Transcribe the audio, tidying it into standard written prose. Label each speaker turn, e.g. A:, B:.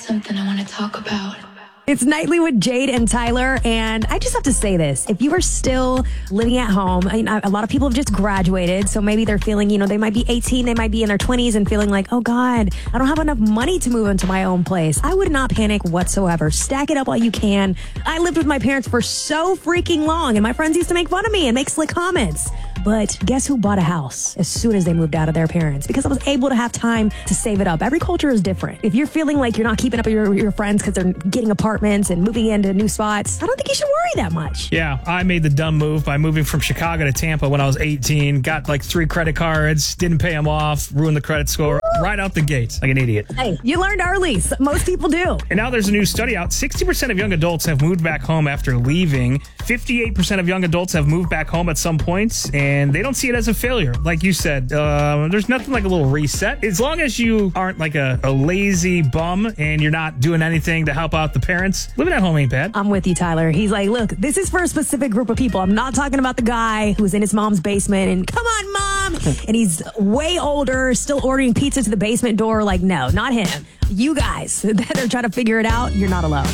A: something I want to talk about.
B: It's Nightly with Jade and Tyler, and I just have to say this. If you are still living at home, a lot of people have just graduated, so maybe they're feeling, they might be 18, they might be in their 20s and feeling like, oh God, I don't have enough money to move into my own place. I would not panic whatsoever. Stack it up while you can. I lived with my parents for so freaking long, and my friends used to make fun of me and make slick comments. But guess who bought a house as soon as they moved out of their parents? Because I was able to have time to save it up. Every culture is different. If you're feeling like you're not keeping up with your friends because they're getting apartments and moving into new spots, I don't think you should worry that much.
C: Yeah, I made the dumb move by moving from Chicago to Tampa when I was 18. Got like 3 credit cards, didn't pay them off, ruined the credit score right out the gates like an idiot.
B: Hey, you learned early. Most people do.
C: And now there's a new study out. 60% of young adults have moved back home after leaving. 58% of young adults have moved back home at some points, and they don't see it as a failure. Like you said, there's nothing like a little reset. As long as you aren't like a lazy bum and you're not doing anything to help out the parents, living at home ain't bad.
B: I'm with you, Tyler. He's like, look, this is for a specific group of people. I'm not talking about the guy who's in his mom's basement and, come on, Mom! And he's way older, still ordering pizza to the basement door. Like, no, not him. You guys that are trying to figure it out, you're not alone.